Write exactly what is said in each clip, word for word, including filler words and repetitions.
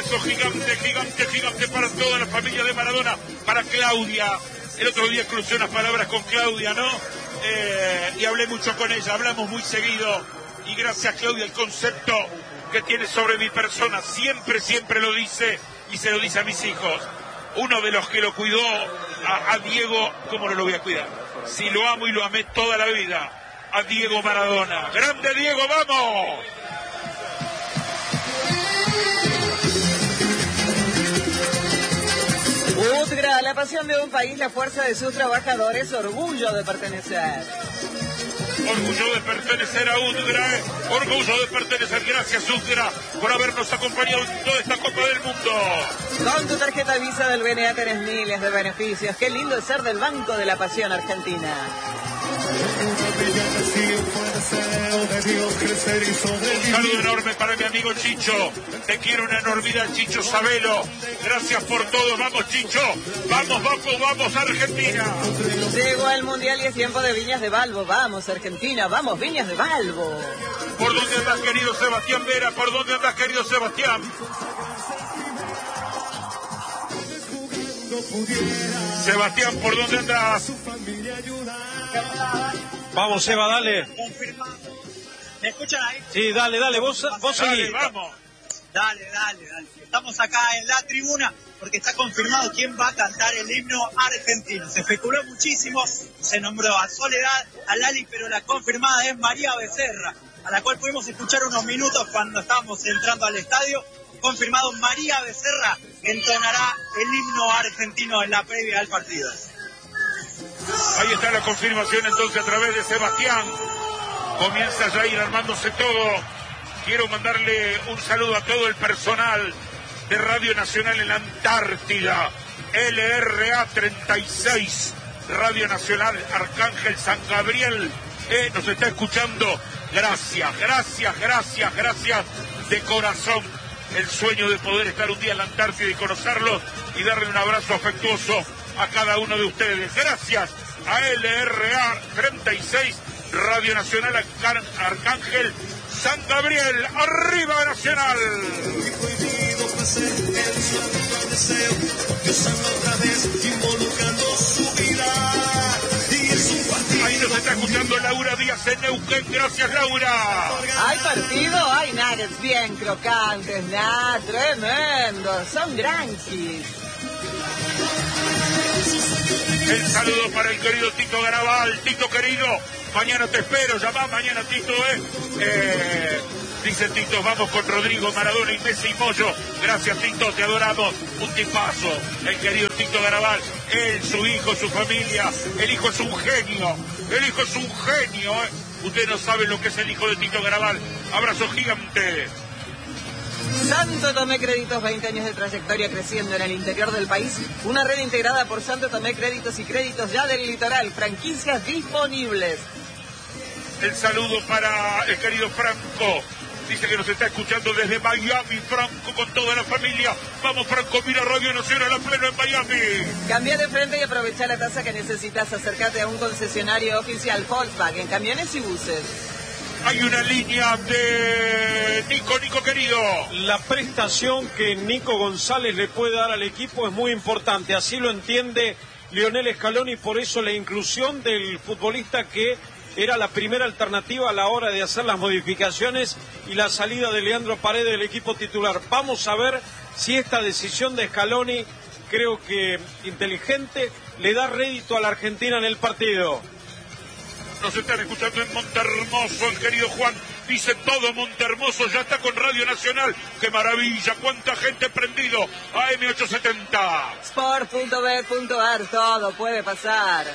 beso gigante, gigante, gigante para toda la familia de Maradona, para Claudia. El otro día crucé unas palabras con Claudia, ¿no? Eh, y hablé mucho con ella, hablamos muy seguido. Y gracias, Claudia, el concepto que tiene sobre mi persona, siempre, siempre lo dice y se lo dice a mis hijos. Uno de los que lo cuidó a, a Diego, ¿cómo no lo voy a cuidar? Si lo amo y lo amé toda la vida, a Diego Maradona. ¡Grande Diego, vamos! Udgra, la pasión de un país, la fuerza de sus trabajadores, orgullo de pertenecer. Orgullo de pertenecer a Udgra, eh. orgullo de pertenecer. Gracias, Udgra, por habernos acompañado en toda esta Copa del Mundo. Con tu tarjeta Visa del B N A tenés miles de beneficios. Qué lindo es ser del Banco de la Pasión Argentina. Un saludo enorme para mi amigo Chicho. Te quiero una enormidad, Chicho Sabelo. Gracias por todo. Vamos, Chicho. Vamos, vamos, vamos, Argentina. Llegó el Mundial y es tiempo de Viñas de Balbo. Vamos, Argentina. Vamos, Viñas de Balbo. ¿Por dónde andas, querido Sebastián Vera? ¿Por dónde andas, querido Sebastián? Sebastián, ¿por dónde andas? Vamos, Seba, dale. ¿Me escuchan ahí? Sí, dale, dale, vos, vos seguís. Vamos. Dale, dale, dale. Estamos acá en la tribuna porque está confirmado quién va a cantar el himno argentino. Se especuló muchísimo, se nombró a Soledad, a Lali, pero la confirmada es María Becerra, a la cual pudimos escuchar unos minutos cuando estábamos entrando al estadio. Confirmado, María Becerra entonará el himno argentino en la previa al partido. Ahí está la confirmación entonces a través de Sebastián. Comienza ya a ir armándose todo. Quiero mandarle un saludo a todo el personal de Radio Nacional en la Antártida. L R A treinta y seis, Radio Nacional Arcángel San Gabriel. Eh, nos está escuchando. Gracias, gracias, gracias, gracias de corazón. El sueño de poder estar un día en la Antártida y conocerlos y darle un abrazo afectuoso a cada uno de ustedes. Gracias a L R A treinta y seis, Radio Nacional Arcángel San Gabriel. ¡Arriba Nacional! Ahí nos está escuchando Laura Díaz en Neuquén. Gracias, Laura. ¿Hay partido? Hay nuggets bien crocantes, nada, tremendo. Son granquis. El saludo para el querido Tito Garabal. Tito querido, mañana te espero. Llamá mañana, Tito, ¿eh? eh dice Tito, vamos con Rodrigo, Maradona y Messi y Moyo. Gracias, Tito, te adoramos. Un tipazo, el querido Tito Garabal. Él, su hijo, su familia. El hijo es un genio. El hijo es un genio, ¿eh? Ustedes no saben lo que es el hijo de Tito Garabal. Abrazo gigante. Santo Tomé Créditos, veinte años de trayectoria creciendo en el interior del país. Una red integrada por Santo Tomé Créditos y Créditos ya del litoral. Franquicias disponibles. El saludo para el querido Franco. Dice que nos está escuchando desde Miami, Franco, con toda la familia. Vamos, Franco, mira Radio Nacional a pleno en Miami. Cambia de frente y aprovecha la tasa que necesitas. Acércate a un concesionario oficial Volkswagen, camiones y buses. Hay una línea de Nico, Nico querido. La prestación que Nico González le puede dar al equipo es muy importante. Así lo entiende Lionel Scaloni, por eso la inclusión del futbolista que era la primera alternativa a la hora de hacer las modificaciones y la salida de Leandro Paredes del equipo titular. Vamos a ver si esta decisión de Scaloni, creo que inteligente, le da rédito a la Argentina en el partido. Nos están escuchando en Montermoso, el querido Juan. Dice todo Montermoso, ya está con Radio Nacional. ¡Qué maravilla! ¡Cuánta gente prendido! A M ochocientos setenta. Sport punto b punto a r, todo puede pasar.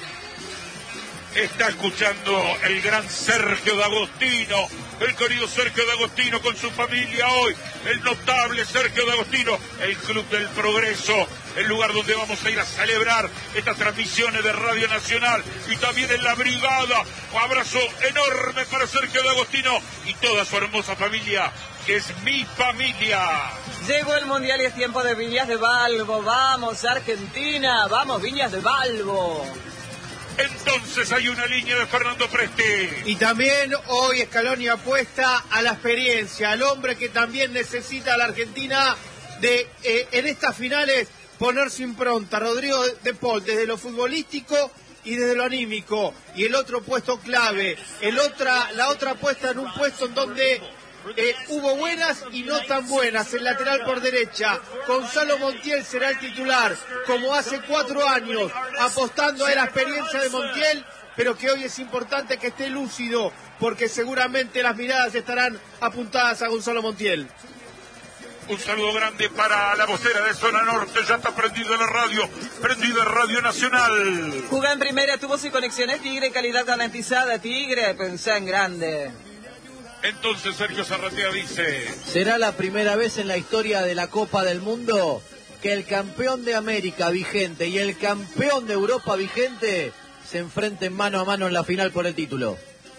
Está escuchando el gran Sergio D'Agostino, el querido Sergio D'Agostino con su familia hoy, el notable Sergio D'Agostino, el Club del Progreso, el lugar donde vamos a ir a celebrar estas transmisiones de Radio Nacional y también en la brigada. Un abrazo enorme para Sergio D'Agostino y toda su hermosa familia, que es mi familia. Llegó el Mundial y es tiempo de Viñas de Balbo. Vamos, Argentina, vamos, Viñas de Balbo. Entonces hay una línea de Fernando Presti. Y también hoy Scaloni apuesta a la experiencia, al hombre que también necesita a la Argentina de eh, en estas finales poner su impronta. Rodrigo de Paul, desde lo futbolístico y desde lo anímico. Y el otro puesto clave, el otra, la otra puesta en un puesto en donde eh, hubo buenas y no tan buenas. El lateral por derecha, Gonzalo Montiel será el titular, como hace cuatro años, apostando a la experiencia de Montiel, pero que hoy es importante que esté lúcido, porque seguramente las miradas estarán apuntadas a Gonzalo Montiel. Un saludo grande para la vocera de Zona Norte, ya está prendida la radio, prendida Radio Nacional. Juega en primera, tuvo su conexiones Tigre, calidad garantizada, Tigre, pensá en grande. Entonces Sergio Zarratea dice... ¿Será la primera vez en la historia de la Copa del Mundo que el campeón de América vigente y el campeón de Europa vigente se enfrenten mano a mano en la final por el título?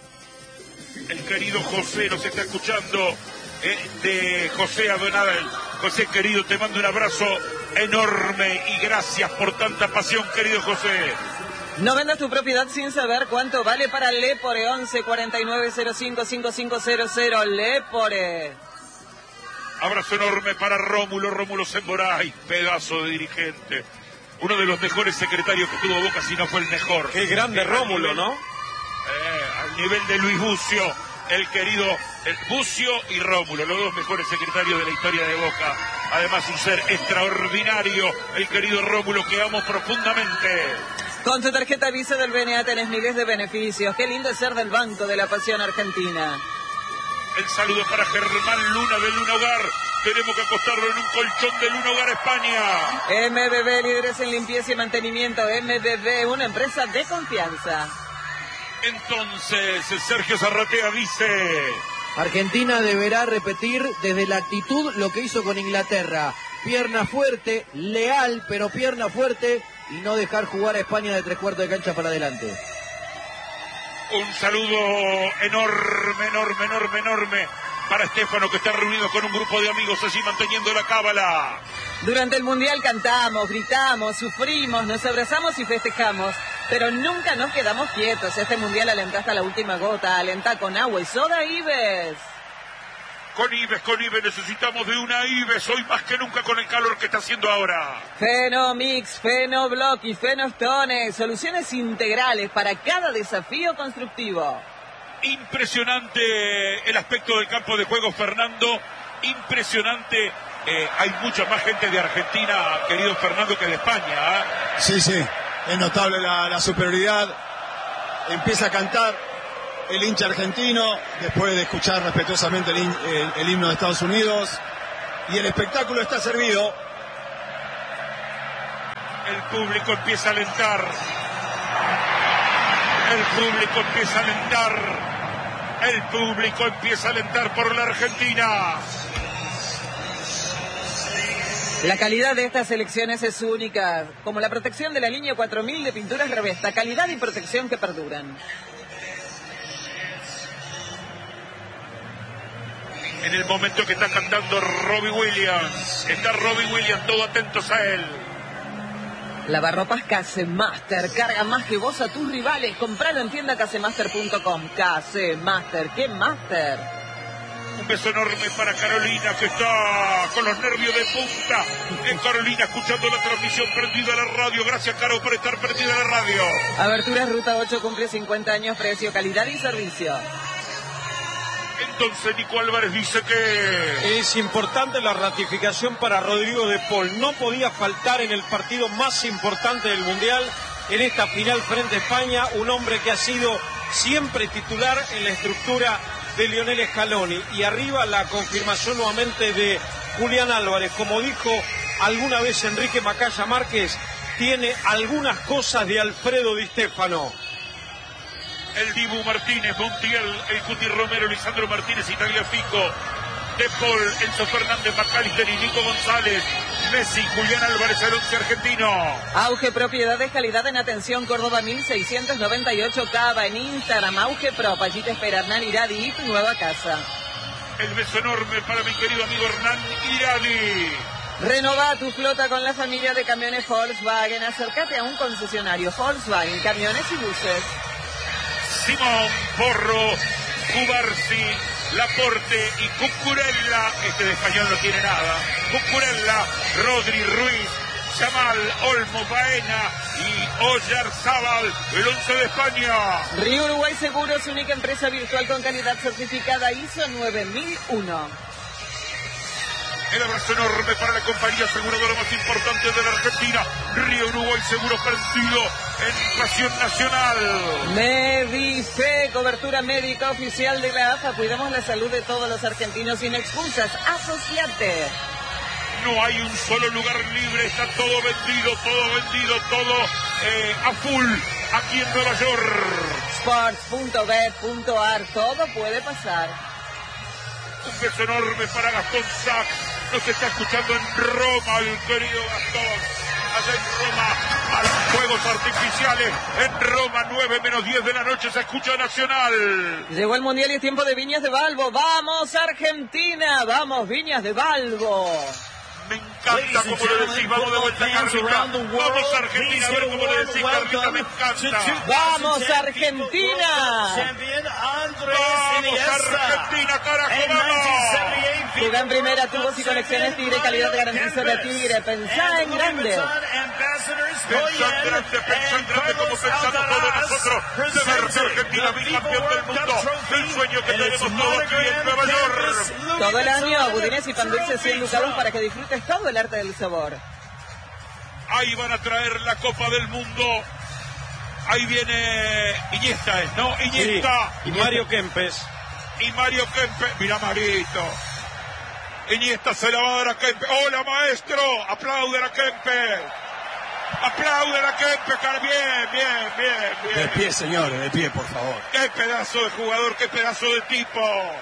El querido José nos está escuchando. Eh, de José Adonal. José, querido, te mando un abrazo enorme y gracias por tanta pasión, querido José. No vendas tu propiedad sin saber cuánto vale para Lepore. Once cuarenta y nueve cero cinco cinco cinco cero cero. Lepore. Abrazo enorme para Rómulo, Rómulo Semboray, pedazo de dirigente. Uno de los mejores secretarios que tuvo Boca, si no fue el mejor. Qué grande Rómulo, ¿no? Eh, al nivel de Luis Bucio. El querido el Bucio y Rómulo, los dos mejores secretarios de la historia de Boca. Además, un ser extraordinario, el querido Rómulo, que amo profundamente. Con tu tarjeta Visa del B N A tenés miles de beneficios. Qué lindo es ser del Banco de la Pasión Argentina. El saludo para Germán Luna de Luna Hogar. Tenemos que acostarlo en un colchón de Luna Hogar España. M B B, líderes en limpieza y mantenimiento. M B B, una empresa de confianza. Entonces, Sergio Zarratea dice... Argentina deberá repetir desde la actitud lo que hizo con Inglaterra. Pierna fuerte, leal, pero pierna fuerte, y no dejar jugar a España de tres cuartos de cancha para adelante. Un saludo enorme, enorme, enorme, enorme para Estefano, que está reunido con un grupo de amigos allí manteniendo la cábala. Durante el Mundial cantamos, gritamos, sufrimos, nos abrazamos y festejamos, pero nunca nos quedamos quietos. Este Mundial alentá hasta la última gota, alentá con agua y soda Ives. Con Ives, con Ives, necesitamos de una Ives, hoy más que nunca con el calor que está haciendo ahora. Fenomix, Fenoblock y Fenostone, soluciones integrales para cada desafío constructivo. Impresionante el aspecto del campo de juego, Fernando, impresionante. Eh, hay mucha más gente de Argentina, querido Fernando, que de España. ¿eh? Sí, sí, es notable la, la superioridad. Empieza a cantar el hincha argentino, después de escuchar respetuosamente el, el, el himno de Estados Unidos, y el espectáculo está servido. El público empieza a alentar. El público empieza a alentar. El público empieza a alentar por la Argentina. La calidad de estas selecciones es única, como la protección de la línea cuatro mil de pinturas Revesta, calidad y protección que perduran. En el momento que está cantando Robbie Williams, está Robbie Williams, todos atentos a él. Lavarropas Casemaster, carga más que vos a tus rivales, compralo en tienda casemaster punto com. Casemaster, ¿qué master? Un beso enorme para Carolina, que está con los nervios de punta. En Carolina, escuchando la transmisión, prendida la radio. Gracias, Caro, por estar prendida la radio. Aberturas Ruta ocho cumple cincuenta años, precio, calidad y servicio. Entonces Nico Álvarez dice que... Es importante la ratificación para Rodrigo de Paul. No podía faltar en el partido más importante del Mundial, en esta final frente a España, un hombre que ha sido siempre titular en la estructura de Lionel Scaloni. Y arriba la confirmación nuevamente de Julián Álvarez. Como dijo alguna vez Enrique Macaya Márquez, tiene algunas cosas de Alfredo Di Stéfano. El Dibu Martínez, Montiel, el Cuti Romero, Lisandro Martínez, Italia Fico, De Paul, Enzo Fernández, McAllister y Nico González, Messi, Julián Álvarez, el once argentino. Auge Propiedades, calidad en atención, Córdoba mil seiscientos noventa y ocho, Cava, en Instagram, Auge Pro, allí te espera Hernán Iradi y tu nueva casa. El beso enorme para mi querido amigo Hernán Iradi. Renova tu flota con la familia de camiones Volkswagen, acércate a un concesionario Volkswagen, camiones y buses. Simón Porro, Cubarsi, Laporte y Cucurella, este de español no tiene nada, Cucurella, Rodri, Ruiz, Yamal, Olmo, Baena y Oyarzábal, el once de España. Río Uruguay Seguros, única empresa virtual con calidad certificada I S O nueve mil uno. El abrazo enorme para la compañía aseguradora más importante de la Argentina, Río Uruguay Seguros, vencido en Pasión Nacional. Medife, cobertura médica oficial de la A F A. Cuidamos la salud de todos los argentinos sin excusas. Asociate. No hay un solo lugar libre, está todo vendido, todo vendido, todo eh, a full aquí en Nueva York. sports punto bet punto a r, todo puede pasar. Un beso enorme para Gastón Sachs, nos está escuchando en Roma, el querido Gastón, allá en Roma, a los fuegos artificiales, en Roma, nueve menos diez de la noche, se escucha Nacional. Llegó el Mundial y es tiempo de Viñas de Balbo. ¡Vamos, Argentina! ¡Vamos, Viñas de Balbo! Me encanta como le decís, vamos de vuelta, Carlita. Vamos, Argentina, a ver cómo le decís, Carlita, me encanta. ¡Vamos, Argentina! ¡Vamos, Argentina, carajo, vamos! Jugá en primera, tubos y conexiones Tigre, calidad garantizada de Tigre. Pensá en grande. Pensá en grande, pensá en grande como pensamos todos nosotros. De verse Argentina, bicampeón del mundo. El sueño que tenemos todos aquí en Nueva York. Todo el año, budines y pan dulce cien ducados para que disfrutes todo el arte del sabor. Ahí van a traer la Copa del Mundo. Ahí viene Iniesta, ¿no? Iniesta. Sí, y Mario Kempes. Y Mario Kempes. Mira, Marito. Iniesta se la va a dar a Kempes. ¡Hola, maestro! ¡Aplauden a Kempes! ¡Aplauden a Kempes! Bien, bien, bien, bien. De pie, señores, de pie, por favor. ¡Qué pedazo de jugador! ¡Qué pedazo de tipo!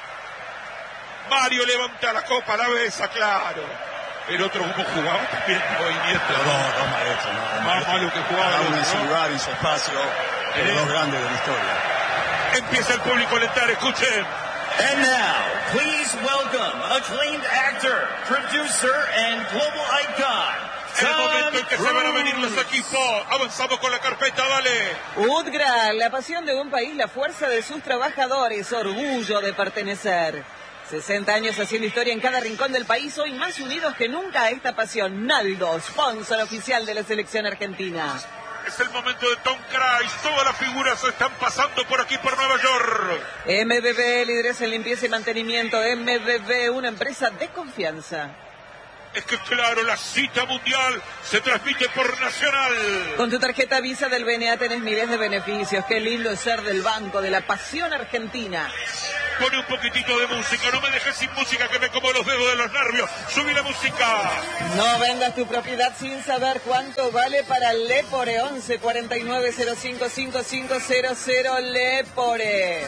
Mario levanta la copa, la besa, claro. El otro como jugaba también, no, Iniesta. Los dos, dos maestros, ¿no? Más malo que jugaba. Cada el uno en otro, su ¿no? lugar, en su espacio. ¿Eh? Los dos grandes de la historia. Empieza el público a alentar, escuchen. And now, please welcome acclaimed actor, producer, and global icon, El momento en que se van a venir los equipos. Avanzamos con la carpeta, dale. Udgra, la pasión de un país, la fuerza de sus trabajadores, orgullo de pertenecer. sesenta años haciendo historia en cada rincón del país, hoy más unidos que nunca a esta pasión. Naldo, sponsor oficial de la selección argentina. Es el momento de Tom Cruise. Todas las figuras están pasando por aquí, por Nueva York. M B B, líderes en limpieza y mantenimiento. M B B, una empresa de confianza. Es que claro, la cita mundial se transmite por Nacional. Con tu tarjeta Visa del B N A tenés miles de beneficios. Qué lindo es ser del banco de la pasión argentina. Pone un poquitito de música, no me dejes sin música que me como los dedos de los nervios. Subí la música. No vendas tu propiedad sin saber cuánto vale para Lepore. Once cuarenta y nueve cero cinco cinco cinco cero cero Lepore.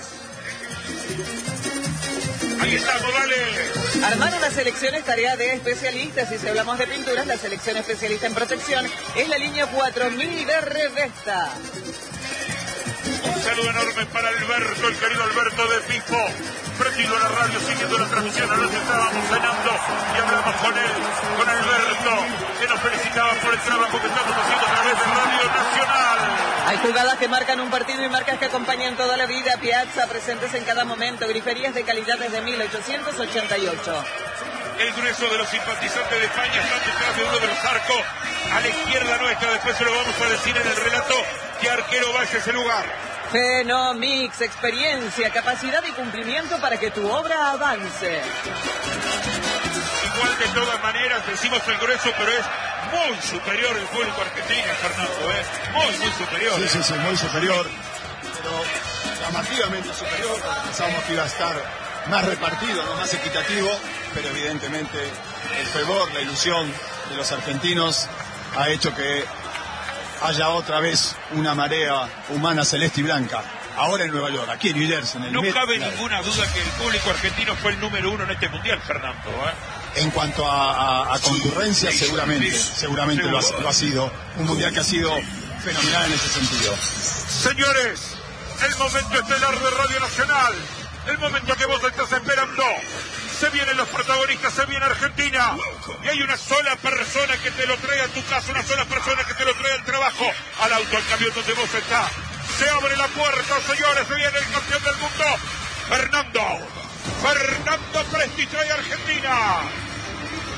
Ahí estamos, dale. Armar una selección es tarea de especialistas. Y si hablamos de pinturas, la selección especialista en protección es la línea cuatro mil de Revesta. Un saludo enorme para Alberto, el querido Alberto de Pipo. Prendido a la radio, siguiendo la transmisión. Anoche estábamos cenando y hablamos con él, con Alberto, que nos felicitaba por el trabajo que estamos haciendo a través de Radio Nacional. Hay jugadas que marcan un partido y marcas que acompañan toda la vida. Piazza, presentes en cada momento. Griferías de calidad desde mil ochocientos ochenta y ocho. El grueso de los simpatizantes de España están detrás de uno de los arcos a la izquierda nuestra. Después se lo vamos a decir en el relato qué arquero va hacia ese lugar. Fenomix, experiencia, capacidad y cumplimiento para que tu obra avance. Igual de todas maneras decimos el grueso, pero es muy superior el público argentino, Fernando, ¿eh? Muy, muy superior. Sí, ¿eh? sí, sí, muy superior. Pero llamativamente superior. Pensamos que iba a estar más repartido, no más equitativo, pero evidentemente el fervor, la ilusión de los argentinos ha hecho que haya otra vez una marea humana celeste y blanca. Ahora en Nueva York, aquí en New Jersey. En el No Met, cabe claro. ninguna duda que el público argentino fue el número uno en este mundial, Fernando, ¿eh? En cuanto a, a, a concurrencia, seguramente, seguramente lo ha, lo ha sido. Un mundial que ha sido fenomenal en ese sentido. Señores, el momento estelar de Radio Nacional, el momento que vos estás esperando. Se vienen los protagonistas, se viene Argentina. Y hay una sola persona que te lo trae a tu casa, una sola persona que te lo trae al trabajo, al auto, al camión donde vos estás. Se abre la puerta, señores, se viene el campeón del mundo, Fernando. Fernando Presti trae Argentina.